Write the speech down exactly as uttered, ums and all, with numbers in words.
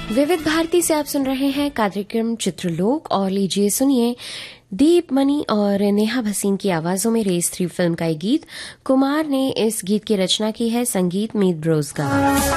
विविध भारती से आप सुन रहे हैं कार्यक्रम चित्रलोक और लीजिए सुनिए दीप मनी और नेहा भसीन की आवाजों में रेस थ्री फिल्म का एक गीत। कुमार ने इस गीत की रचना की है, संगीत मीत ब्रोज का।